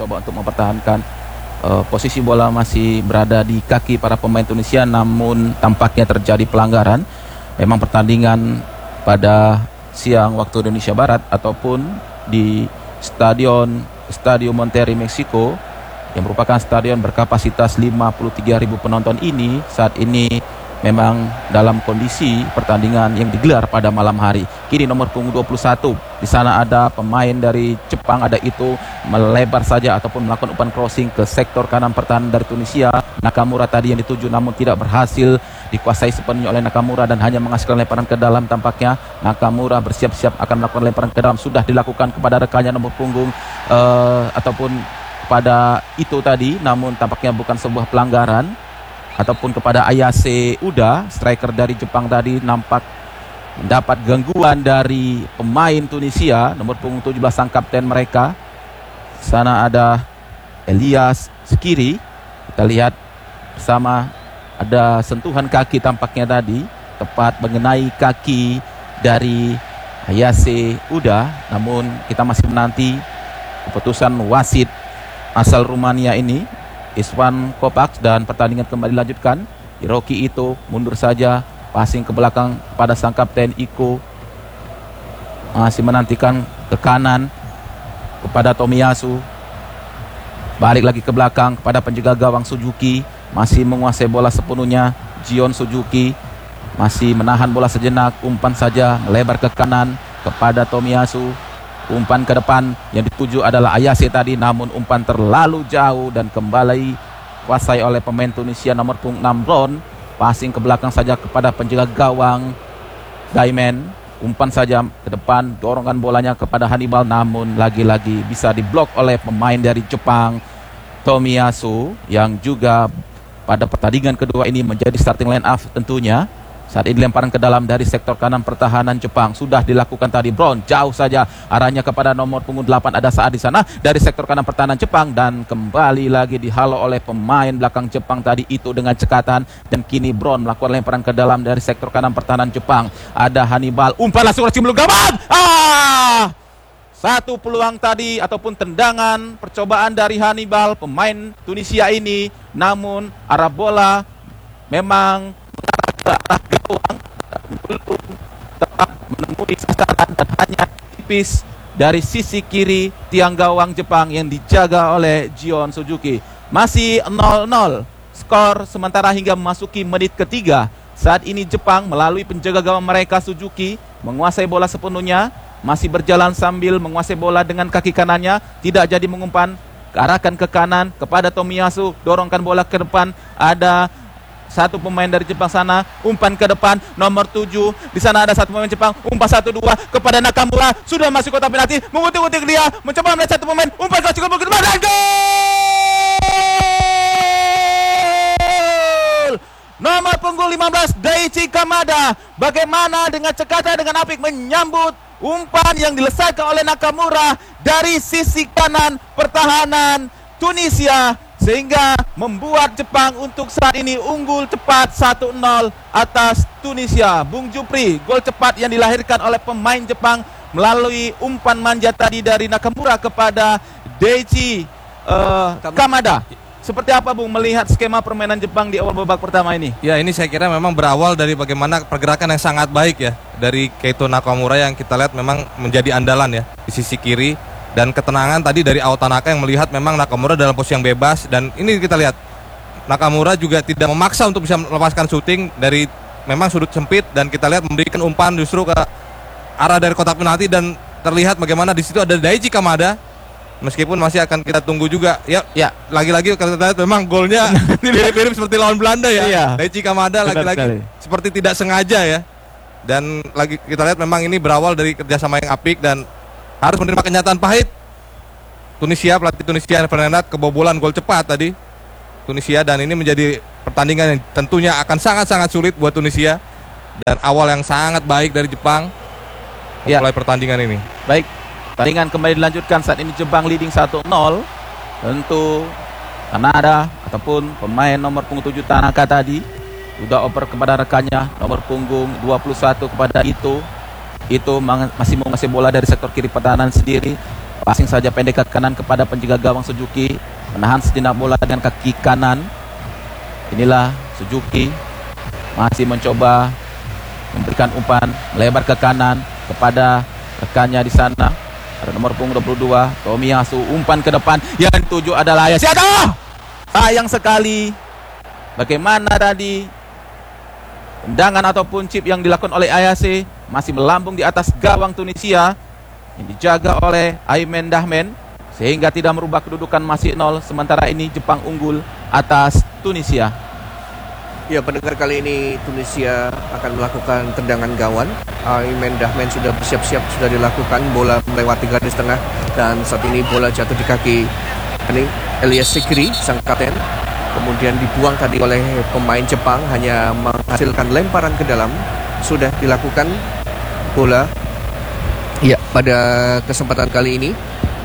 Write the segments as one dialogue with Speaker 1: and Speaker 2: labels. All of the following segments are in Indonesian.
Speaker 1: mencoba untuk mempertahankan posisi bola masih berada di kaki para pemain Tunisia, namun tampaknya terjadi pelanggaran. Memang pertandingan pada siang waktu Indonesia Barat ataupun di Stadion Monterrey, Meksiko, yang merupakan stadion berkapasitas 53.000 penonton ini, saat ini memang dalam kondisi pertandingan yang digelar pada malam hari. Kini nomor punggung 21, di sana ada pemain dari Jepang, ada itu melebar saja ataupun melakukan umpan crossing ke sektor kanan pertahanan dari Tunisia. Nakamura tadi yang dituju namun tidak berhasil dikuasai sepenuhnya oleh Nakamura dan hanya menghasilkan lemparan ke dalam. Tampaknya Nakamura bersiap-siap akan melakukan lemparan ke dalam, sudah dilakukan kepada rekannya nomor punggung ataupun pada itu tadi, namun tampaknya bukan sebuah pelanggaran. Ataupun kepada Ayase Uda, striker dari Jepang tadi, nampak mendapat gangguan dari pemain Tunisia, nomor punggung 17 sang kapten mereka. Sana ada Elias Skiri, kita lihat bersama, ada sentuhan kaki tampaknya tadi, tepat mengenai kaki dari Ayase Uda. Namun kita masih menanti keputusan wasit asal Rumania ini, Isvan Kopac, dan pertandingan kembali dilanjutkan. Hiroki Ito mundur saja, passing ke belakang pada sang kapten Iko, masih menantikan ke kanan kepada Tomiyasu, balik lagi ke belakang kepada penjaga gawang Suzuki, masih menguasai bola sepenuhnya. Jion Suzuki masih menahan bola sejenak, umpan saja melebar ke kanan kepada Tomiyasu. Umpan ke depan yang dituju adalah Ayase tadi, namun umpan terlalu jauh dan kembali kuasai oleh pemain Tunisia nomor punggung 6 Ron. Passing ke belakang saja kepada penjaga gawang Daimen. Umpan saja ke depan, dorongan bolanya kepada Hannibal, namun lagi-lagi bisa diblok oleh pemain dari Jepang, Tomiyasu, yang juga pada pertandingan kedua ini menjadi starting line up tentunya. Saat ini lemparan ke dalam dari sektor kanan pertahanan Jepang sudah dilakukan tadi. Brown jauh saja arahnya kepada nomor punggung 8, ada Saat di sana dari sektor kanan pertahanan Jepang, dan kembali lagi dihalau oleh pemain belakang Jepang tadi itu dengan cekatan, dan kini Brown melakukan lemparan ke dalam dari sektor kanan pertahanan Jepang. Ada Hannibal, umpan langsung belum gawang. Satu peluang tadi ataupun tendangan percobaan dari Hannibal pemain Tunisia ini, namun arah bola memang ke arah gawang dan belum tepat menemui sasaran, dan hanya tipis dari sisi kiri tiang gawang Jepang yang dijaga oleh Jion Suzuki. Masih 0-0 skor sementara hingga memasuki menit ketiga. Saat ini Jepang melalui penjaga gawang mereka Suzuki menguasai bola sepenuhnya, masih berjalan sambil menguasai bola dengan kaki kanannya, tidak jadi mengumpan, arahkan ke kanan kepada Tomiyasu, dorongkan bola ke depan. Ada satu pemain dari Jepang sana, umpan ke depan nomor 7. Di sana ada satu pemain Jepang, umpan 1-2 kepada Nakamura, sudah masuk kotak penalti, mengutik-utik dia, mencoba melihat satu pemain, umpan ke depan dan gol! Nomor punggung 15 Daichi Kamada, bagaimana dengan cekatan dengan apik menyambut umpan yang dilesaikan oleh Nakamura dari sisi kanan pertahanan Tunisia, sehingga membuat Jepang untuk saat ini unggul cepat 1-0 atas Tunisia. Bung Jupri, gol cepat yang dilahirkan oleh pemain Jepang melalui umpan manja tadi dari Nakamura kepada Daichi Kamada. Seperti apa Bung melihat skema permainan Jepang di awal babak pertama ini?
Speaker 2: Ya, ini saya kira memang berawal dari bagaimana pergerakan yang sangat baik ya dari Keito Nakamura, yang kita lihat memang menjadi andalan ya di sisi kiri. Dan ketenangan tadi dari Ao Tanaka yang melihat memang Nakamura dalam posisi yang bebas. Dan ini kita lihat Nakamura juga tidak memaksa untuk bisa melepaskan syuting dari memang sudut sempit, dan kita lihat memberikan umpan justru ke arah dari kotak penalti, dan terlihat bagaimana di situ ada Daichi Kamada. Meskipun masih akan kita tunggu juga ya. Lagi-lagi kita lihat memang golnya mirip-mirip seperti lawan Belanda ya. Iya. Daichi Kamada lagi-lagi seperti tidak sengaja ya. Dan lagi kita lihat memang ini berawal dari kerjasama yang apik dan harus menerima kenyataan pahit. Pelatih Tunisia Fernandes kebobolan gol cepat tadi Tunisia, dan ini menjadi pertandingan yang tentunya akan sangat-sangat sulit buat Tunisia, dan awal yang sangat baik dari Jepang mulai pertandingan ini. Baik,
Speaker 1: pertandingan kembali dilanjutkan. Saat ini Jepang leading 1-0. Tentu Kanada ataupun pemain nomor punggung 7 Tanaka tadi sudah oper kepada rekannya nomor punggung 21 kepada Ito. Itu masih menguasai bola dari sektor kiri pertahanan sendiri. Passing saja pendek ke kanan kepada penjaga gawang Suzuki, menahan sejenak bola dengan kaki kanan. Inilah Suzuki masih mencoba memberikan umpan melebar ke kanan kepada rekannya di sana. Ada nomor punggung 22 Tomiyasu, umpan ke depan yang dituju adalah Ayase. Aduh! Sayang sekali. Bagaimana tadi tendangan ataupun chip yang dilakukan oleh Ayase masih melambung di atas gawang Tunisia yang dijaga oleh Ayman Dahmen, sehingga tidak merubah kedudukan masih 0. Sementara ini Jepang unggul atas Tunisia.
Speaker 3: Ya, pendengar, kali ini Tunisia akan melakukan tendangan gawang. Ayman Dahmen sudah bersiap-siap, sudah dilakukan. Bola melewati garis tengah dan saat ini bola jatuh di kaki ini Elias Sekiri, sang kapten. Kemudian dibuang tadi oleh pemain Jepang, hanya menghasilkan lemparan ke dalam. Sudah dilakukan bola. Ya, pada kesempatan kali ini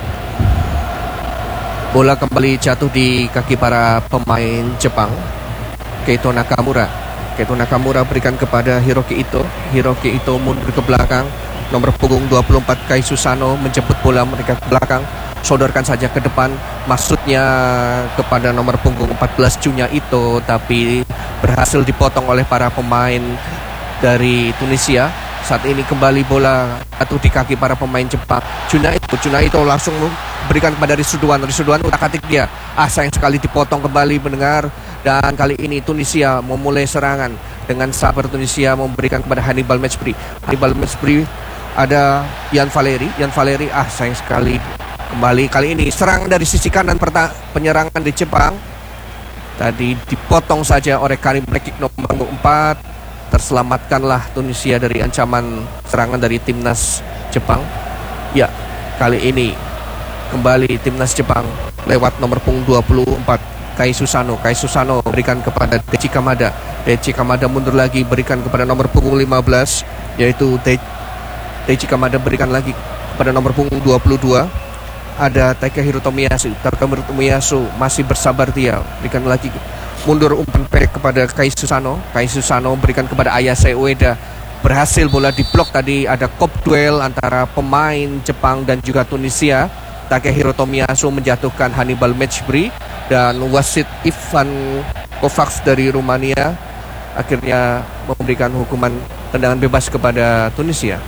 Speaker 3: bola kembali jatuh di kaki para pemain Jepang. Keito Nakamura berikan kepada Hiroki Ito. Hiroki Ito mundur ke belakang. Nomor punggung 24 Kai Susano menjemput bola mereka ke belakang. Sodorkan saja ke depan, maksudnya kepada nomor punggung 14 Junya Ito, tapi berhasil dipotong oleh para pemain dari Tunisia. Saat ini kembali bola jatuh di kaki para pemain Jepang. Juna Ito langsung berikan kepada Risuduan utak-atik dia. Sayang sekali dipotong kembali, mendengar. Dan kali ini Tunisia memulai serangan. Dengan sabar Tunisia memberikan kepada Hannibal Mejbri. Ada Yan Valeri, sayang sekali. Kembali kali ini serangan dari sisi kanan penyerangan di Jepang. Tadi dipotong saja oleh Karim Rekik nomor 4. Terselamatkanlah Tunisia dari ancaman serangan dari timnas Jepang. Ya, kali ini kembali timnas Jepang lewat nomor punggung 24 Kai Susano berikan kepada Daichi Kamada mundur lagi, berikan kepada nomor punggung 15 yaitu Daichi Kamada, berikan lagi kepada nomor punggung 22 ada Takehiro Tomiyasu masih bersabar dia, berikan lagi mundur umpan pendek kepada Kai Susano berikan kepada Ayase Ueda. Berhasil bola diblok tadi, ada kop duel antara pemain Jepang dan juga Tunisia. Takehiro Tomiyasu menjatuhkan Hannibal Mejbri dan wasit Ivan Kovacs dari Rumania akhirnya memberikan hukuman tendangan bebas kepada Tunisia.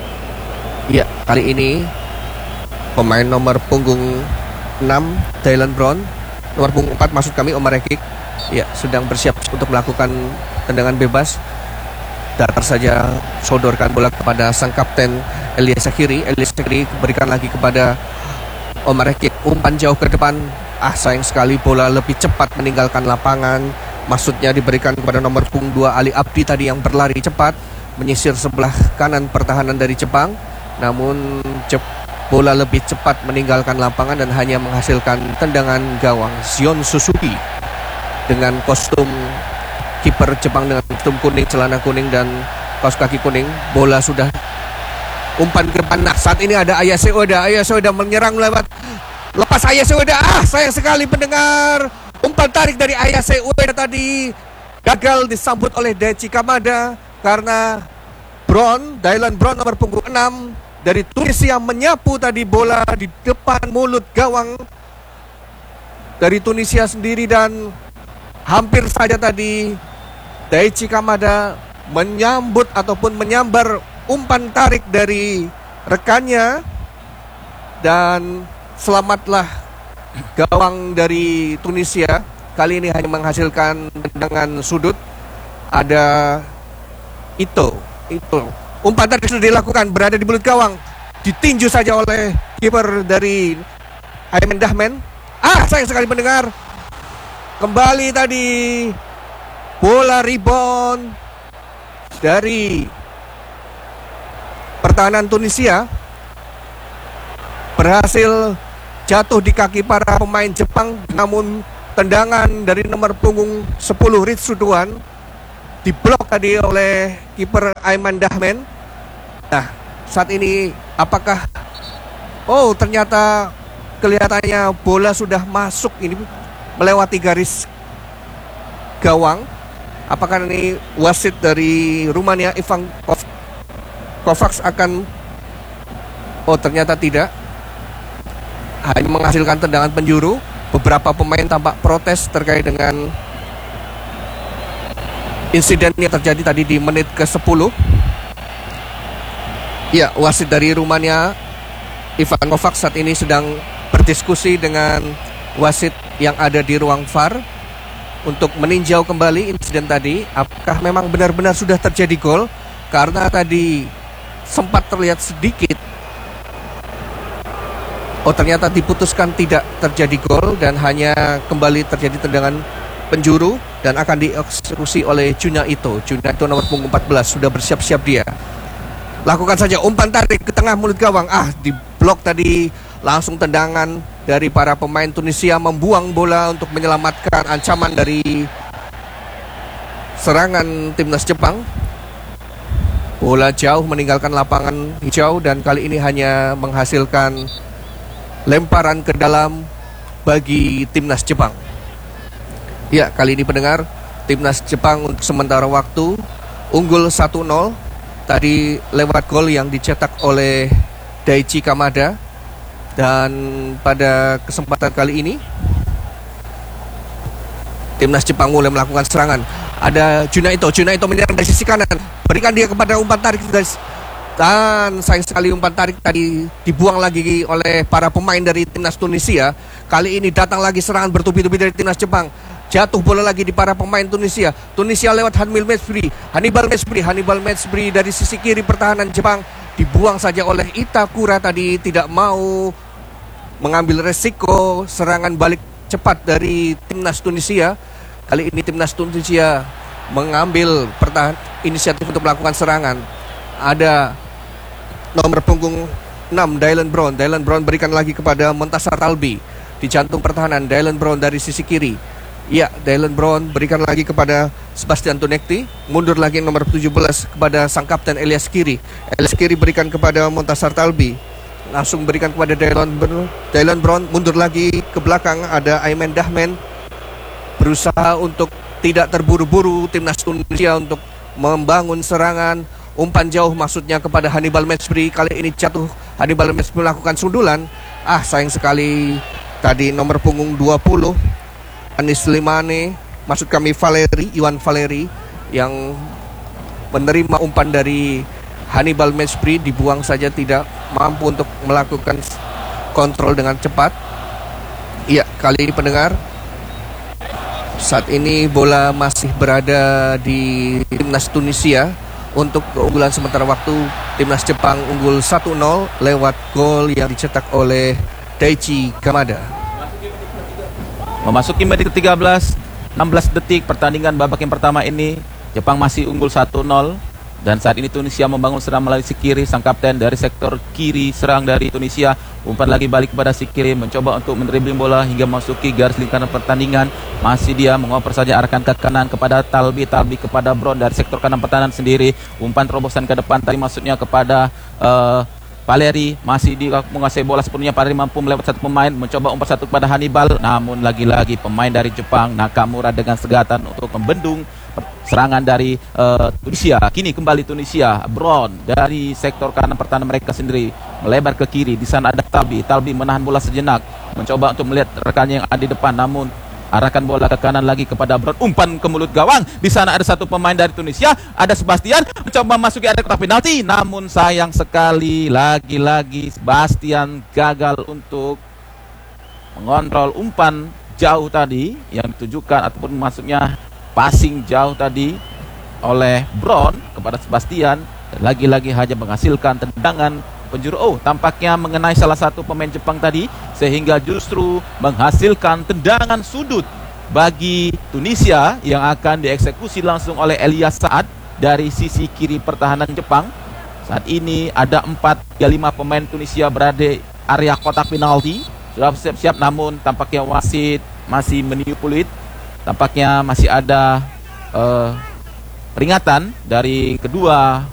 Speaker 3: Ya, kali ini pemain nomor punggung 6 Dylan Brown, nomor punggung 4 maksud kami Omar Rekik, ya, sedang bersiap untuk melakukan tendangan bebas. Datar saja sodorkan bola kepada sang kapten Elias Sekiri berikan lagi kepada Omar Rekik, umpan jauh ke depan. Sayang sekali bola lebih cepat meninggalkan lapangan. Maksudnya diberikan kepada nomor punggung 2 Ali Abdi tadi yang berlari cepat menyisir sebelah kanan pertahanan dari Jepang. Namun bola lebih cepat meninggalkan lapangan dan hanya menghasilkan tendangan gawang. Zion Suzuki dengan kostum kiper Jepang dengan kostum kuning, celana kuning dan kaos kaki kuning. Bola sudah umpan ke depan. Nah, saat ini ada Ayase Ueda menyerang lewat lepas Ayase Ueda. Sayang sekali pendengar, umpan tarik dari Ayase Ueda tadi gagal disambut oleh Daichi Kamada karena Dylan Brown nomor punggung 6 dari Tunisia menyapu tadi bola di depan mulut gawang dari Tunisia sendiri dan hampir saja tadi Daichi Kamada menyambut ataupun menyambar umpan tarik dari rekannya dan selamatlah gawang dari Tunisia. Kali ini hanya menghasilkan tendangan sudut. Ada Ito. Umpan tarik sudah dilakukan, berada di mulut gawang. Ditinju saja oleh kiper dari Ayman Dahmen. Sayang sekali mendengar. Kembali tadi bola rebound dari pertahanan Tunisia berhasil jatuh di kaki para pemain Jepang, namun tendangan dari nomor punggung 10 Ritsuduan diblok tadi oleh kiper Ayman Dahmen. Nah, saat ini apakah ternyata kelihatannya bola sudah masuk ini melewati garis gawang. Apakah ini wasit dari Rumania Ivan Kovacs akan ternyata tidak. hanya menghasilkan tendangan penjuru. Beberapa pemain tampak protes terkait dengan insiden yang terjadi tadi di menit ke-10. Ya, wasit dari Rumania Ivan Kovac saat ini sedang berdiskusi dengan wasit yang ada di ruang VAR untuk meninjau kembali insiden tadi, apakah memang benar-benar sudah terjadi gol. Karena tadi sempat terlihat sedikit, ternyata diputuskan tidak terjadi gol dan hanya kembali terjadi tendangan penjuru dan akan dieksekusi oleh Junya Ito. Junya Ito nomor punggung 14 sudah bersiap-siap dia. Lakukan saja umpan tarik ke tengah mulut gawang. Diblok tadi, langsung tendangan dari para pemain Tunisia membuang bola untuk menyelamatkan ancaman dari serangan timnas Jepang. Bola jauh meninggalkan lapangan hijau dan kali ini hanya menghasilkan lemparan ke dalam bagi timnas Jepang. Ya, kali ini pendengar, timnas Jepang untuk sementara waktu unggul 1-0 tadi lewat gol yang dicetak oleh Daichi Kamada. Dan pada kesempatan kali ini timnas Jepang mulai melakukan serangan. Ada Junya Ito menyerang dari sisi kanan, berikan dia kepada umpan tarik dan sayang sekali umpan tarik tadi dibuang lagi oleh para pemain dari timnas Tunisia. Kali ini datang lagi serangan bertubi-tubi dari timnas Jepang. Jatuh bola lagi di para pemain Tunisia. Tunisia lewat Hannibal Mejbri dari sisi kiri pertahanan Jepang. Dibuang saja oleh Itakura tadi, tidak mau mengambil resiko serangan balik cepat dari timnas Tunisia. Kali ini timnas Tunisia mengambil inisiatif untuk melakukan serangan. Ada nomor punggung 6 Dylan Brown berikan lagi kepada Montasar Talbi di jantung pertahanan. Dylan Brown dari sisi kiri. Ya, Dylan Brown berikan lagi kepada Sebastian Tunekti. Mundur lagi nomor 17 kepada sang kapten Elias Kiri berikan kepada Montasar Talbi. Langsung berikan kepada Dylan Brown. Mundur lagi ke belakang, ada Ayman Dahmen. Berusaha untuk tidak terburu-buru timnas Tunisia untuk membangun serangan. Umpan jauh maksudnya kepada Hannibal Mejbri. Kali ini jatuh, Hannibal Mejbri melakukan sundulan. Sayang sekali tadi nomor punggung 20 Anis Limane, maksud kami Iwan Valeri yang menerima umpan dari Hannibal Mejbri, dibuang saja, tidak mampu untuk melakukan kontrol dengan cepat. Iya, kali ini pendengar, saat ini bola masih berada di timnas Tunisia. Untuk keunggulan sementara waktu, timnas Jepang unggul 1-0 lewat gol yang dicetak oleh Daichi Kamada.
Speaker 1: Memasuki menit ke-13, 16 detik pertandingan babak yang pertama ini, Jepang masih unggul 1-0. Dan saat ini Tunisia membangun serang melalui si kiri. Sang kapten dari sektor kiri serang dari Tunisia, umpan lagi balik kepada si kiri, mencoba untuk mendribbling bola hingga memasuki garis lingkaran pertandingan. Masih dia mengoper saja, arahkan ke kanan kepada Talbi kepada Brown dari sektor kanan pertahanan sendiri. Umpan terobosan ke depan tadi maksudnya kepada Valeri, masih dia menguasai bola sepenuhnya. Valeri mampu melewat satu pemain, mencoba umpan satu kepada Hannibal, namun lagi-lagi pemain dari Jepang Nakamura dengan segatan untuk membendung serangan dari Tunisia. Kini kembali Tunisia. Brown dari sektor kanan pertahanan mereka sendiri melebar ke kiri. Di sana ada Talbi menahan bola sejenak, mencoba untuk melihat rekannya yang ada di depan, namun arahkan bola ke kanan lagi kepada Brown. Umpan ke mulut gawang. Di sana ada satu pemain dari Tunisia, ada Sebastian, mencoba masuki area kotak penalti, namun sayang sekali lagi-lagi Sebastian gagal untuk mengontrol umpan jauh tadi yang ditujukan ataupun maksudnya passing jauh tadi oleh Brown kepada Sebastian, dan lagi-lagi hanya menghasilkan tendangan penjuru. Tampaknya mengenai salah satu pemain Jepang tadi, sehingga justru menghasilkan tendangan sudut bagi Tunisia yang akan dieksekusi langsung oleh Elias Saad dari sisi kiri pertahanan Jepang. Saat ini ada 4-5 pemain Tunisia berada di area kotak penalti, sudah siap-siap, namun tampaknya wasit masih meniup peluit. Tampaknya masih ada peringatan dari kedua